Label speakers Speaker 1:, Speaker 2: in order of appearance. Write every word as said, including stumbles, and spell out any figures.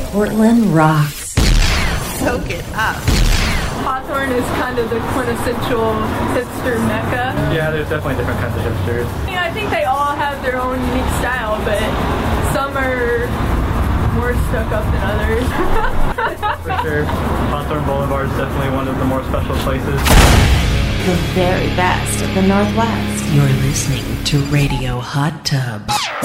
Speaker 1: Portland rocks.
Speaker 2: Soak it up.
Speaker 3: Hawthorne is kind of the quintessential hipster mecca.
Speaker 4: Yeah, there's definitely different kinds of hipsters.
Speaker 3: Yeah, I think they all have their own unique style, but some are more stuck up than others.
Speaker 4: For sure. Hawthorne Boulevard is definitely one of the more special places.
Speaker 1: The very best of the Northwest. You're listening to Radio Hot Tub.